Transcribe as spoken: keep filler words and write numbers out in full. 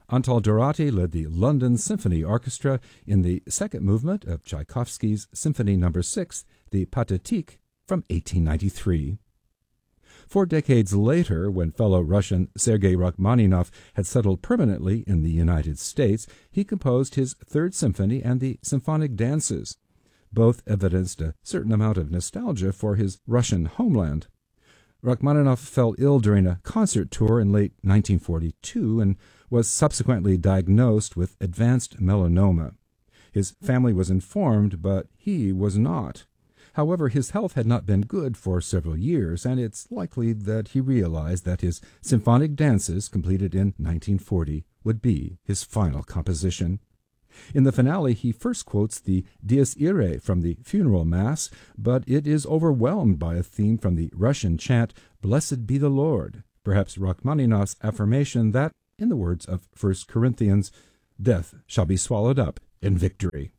Antal Dorati led the London Symphony Orchestra in the second movement of Tchaikovsky's Symphony Number six, the Pathetique, from eighteen ninety-three. Four decades later, when fellow Russian Sergei Rachmaninoff had settled permanently in the United States, he composed his Third Symphony and the Symphonic Dances. Both evidenced a certain amount of nostalgia for his Russian homeland. Rachmaninoff fell ill during a concert tour in late nineteen forty-two and was subsequently diagnosed with advanced melanoma. His family was informed, but he was not. However, his health had not been good for several years, and it's likely that he realized that his Symphonic Dances, completed in nineteen forty, would be his final composition. In the finale, he first quotes the Dies Irae from the funeral mass, but it is overwhelmed by a theme from the Russian chant, "Blessed be the Lord," perhaps Rachmaninoff's affirmation that, in the words of First Corinthians, death shall be swallowed up in victory.